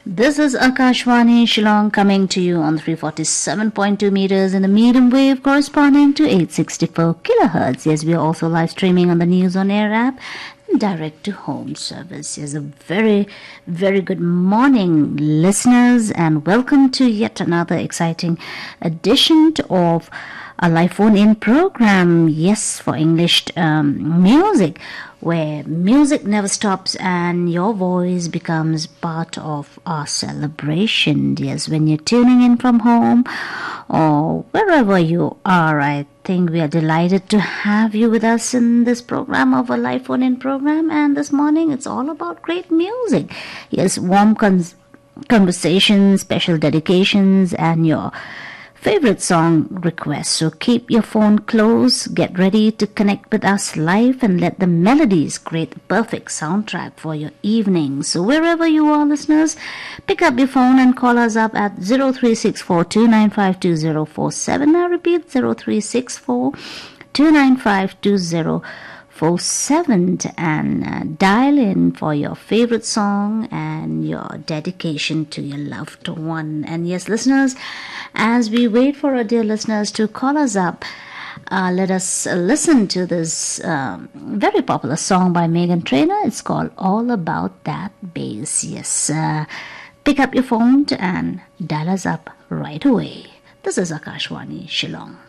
This is Akashwani Shillong coming to you on 347.2 meters in the medium wave corresponding to 864 kilohertz. Yes, we are also live streaming on the News on Air app and direct to home service. Yes, a very, very good morning, listeners, and welcome to yet another exciting edition of a live phone-in program. Yes, for English music, where music never stops and your voice becomes part of our celebration. Yes, when you're tuning in from home or wherever you are, I think we are delighted to have you with us in this program of a live phone-in program. And this morning, it's all about great music. Yes, warm conversations, special dedications, and your favorite song requests. So keep your phone close, get ready to connect with us live, and let the melodies create the perfect soundtrack for your evening. So wherever you are, listeners, pick up your phone and call us up at 0364295247. I repeat, 0364295247, and dial in for your favorite song and your dedication to your loved one. And yes, listeners, as we wait for our dear listeners to call us up, let us listen to this very popular song by Meghan Trainor. It's called All About That Bass. Yes, pick up your phone and dial us up right away. This is Akashwani Shillong.